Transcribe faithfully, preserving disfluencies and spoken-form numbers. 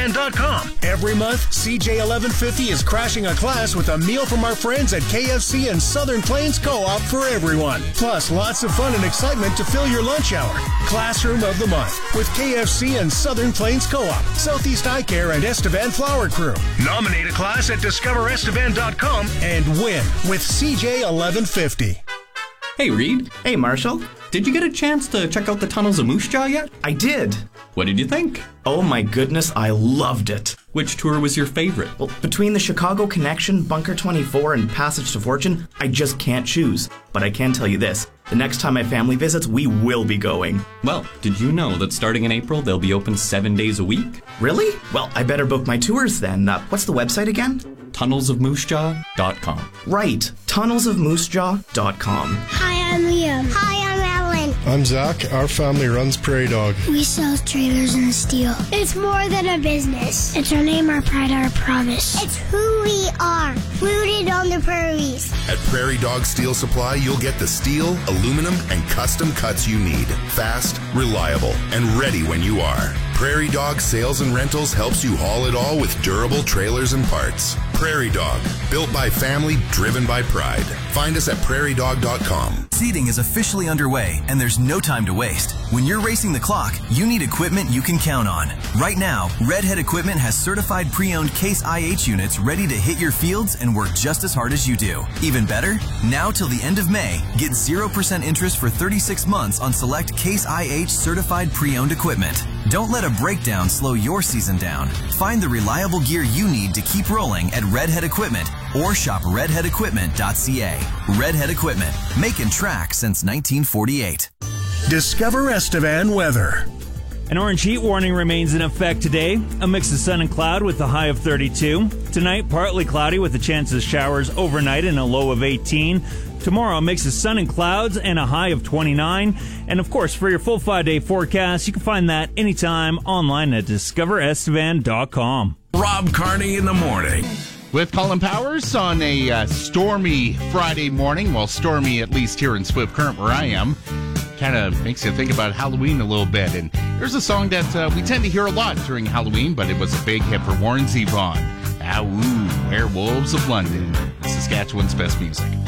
Estevan dot com. Every month, C J eleven fifty is crashing a class with a meal from our friends at K F C and Southern Plains Co-op for everyone. Plus, lots of fun and excitement to fill your lunch hour. Classroom of the Month with K F C and Southern Plains Co-op, Southeast Eye Care, and Estevan Flower Crew. Nominate a class at Discover Estevan dot com and win with C J eleven fifty. Hey, Reed. Hey, Marshall. Did you get a chance to check out the tunnels of Moose Jaw yet? I did. What did you think? Oh my goodness, I loved it. Which tour was your favorite? Well, between the Chicago Connection, Bunker twenty-four, and Passage to Fortune, I just can't choose. But I can tell you this, the next time my family visits, we will be going. Well, did you know that starting in April, they'll be open seven days a week? Really? Well, I better book my tours then. Uh, what's the website again? tunnels of moose jaw dot com. Right, tunnels of moose jaw dot com. Hi, I'm Liam. Hi, I'm Ellen. I'm Zach. Our family runs Prairie Dog. We sell trailers and steel. It's more than a business. It's our name, our pride, our promise. It's who we are, rooted on the prairies. At Prairie Dog Steel Supply, you'll get the steel, aluminum, and custom cuts you need. Fast, reliable, and ready when you are. Prairie Dog Sales and Rentals helps you haul it all with durable trailers and parts. Prairie Dog, built by family, driven by pride. Find us at prairie dog dot com. Seeding is officially underway, and there's no time to waste. When you're racing the clock, you need equipment you can count on. Right now, Redhead Equipment has certified pre-owned Case I H units ready to hit your fields and work just as hard as you do. Even better, now till the end of May, get zero percent interest for thirty-six months on select Case I H certified pre-owned equipment. Don't let a breakdown slow your season down. Find the reliable gear you need to keep rolling at Redhead Equipment or shop redhead equipment dot c a. Redhead Equipment, making track since nineteen forty-eight. Discover Estevan weather. An orange heat warning remains in effect today. A mix of sun and cloud with a high of thirty-two. Tonight, partly cloudy with a chance of showers overnight and a low of eighteen. Tomorrow, a mix of sun and clouds and a high of twenty-nine. And of course, for your full five-day forecast, you can find that anytime online at discover estevan dot com. Rob Carney in the morning. With Colin Powers on a uh, stormy Friday morning. Well, stormy at least here in Swift Current where I am. Kind of makes you think about Halloween a little bit. And here's a song that uh, we tend to hear a lot during Halloween, but it was a big hit for Warren Zevon. Ah, ooh, Werewolves of London. Saskatchewan's best music.